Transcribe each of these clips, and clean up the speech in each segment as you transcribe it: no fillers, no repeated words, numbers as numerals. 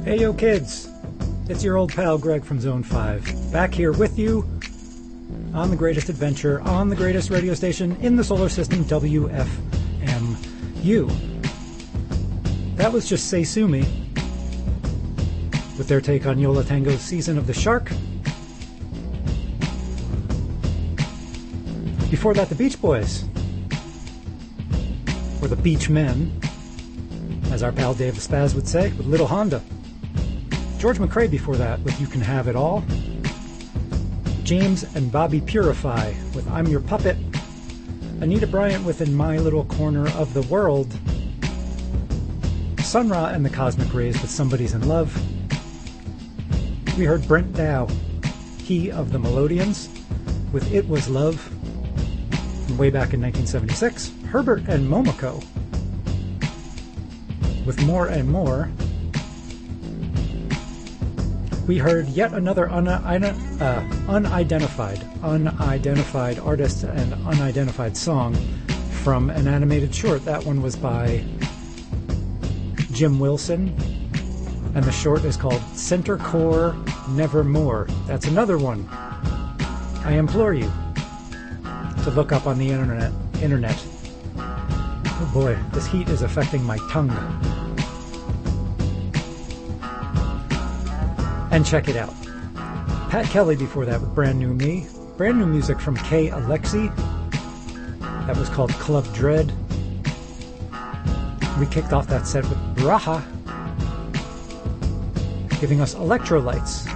Hey yo kids, it's your old pal Greg from Zone 5, back here with you on the greatest adventure, on the greatest radio station in the solar system, WFMU. That was just Say Sue Me, with their take on Yo La Tengo's Season of the Shark. Before that, the Beach Boys, or the Beach Men, as our pal Dave the Spaz would say, with Little Honda. George McCrae before that with You Can Have It All. James and Bobby Purify with I'm Your Puppet. Anita Bryant with In My Little Corner of the World. Sun Ra and the Cosmic Rays with Somebody's in Love. We heard Brent Dow, he of the Melodians, with It Was Love, from way back in 1976. Herbert and Momoko with More and More. We heard yet another unidentified artist and unidentified song from an animated short. That one was by Jim Wilson, and the short is called Center Core Nevermore. That's another one I implore you to look up on the internet. Oh boy, this heat is affecting my tongue. And check it out. Pat Kelly before that with Brand New Me. Brand new music from Kay Alexi. That was called Club Dread. We kicked off that set with Braha, giving us Electrolytes.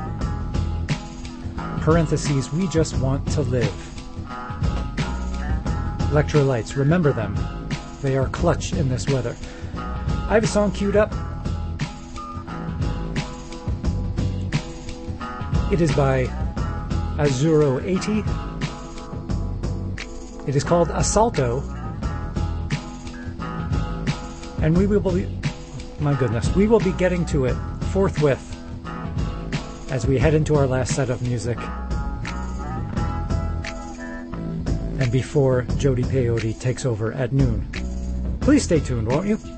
Parentheses, We Just Want to Live. Electrolytes, remember them. They are clutch in this weather. I have a song queued up. It is by Azuro80. It is called Assalto. And we will be, my goodness, we will be getting to it forthwith as we head into our last set of music. And before Jody Peyote takes over at noon. Please stay tuned, won't you?